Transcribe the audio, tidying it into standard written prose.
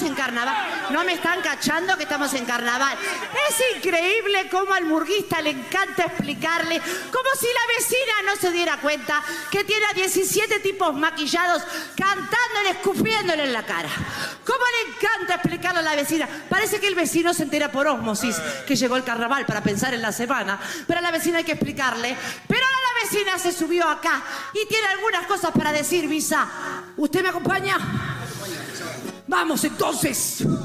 estamos en carnaval. No me están cachando que estamos en carnaval. Es increíble cómo al murguista le encanta explicarle, como si la vecina no se diera cuenta que tiene a 17 tipos maquillados cantándole, escupiéndole en la cara. ¿Cómo le encanta explicarle a la vecina? Parece que el vecino se entera por ósmosis que llegó el carnaval para pensar en la semana, pero a la vecina hay que explicarle. Pero ahora la vecina se subió acá y tiene algunas cosas para decir, Visa. ¿Usted me acompaña? Vamos entonces.